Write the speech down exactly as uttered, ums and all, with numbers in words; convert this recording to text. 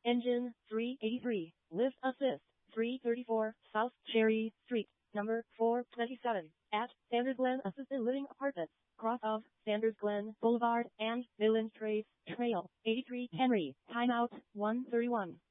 Engine three eighty-three. Lift assist three thirty-four. South Cherry Street, number four twenty-seven, at Sanders Glen Assisted Living Apartments, cross of Sanders Glen Boulevard and Millen Trace Trail. eighty-three Henry. Timeout one thirty-one.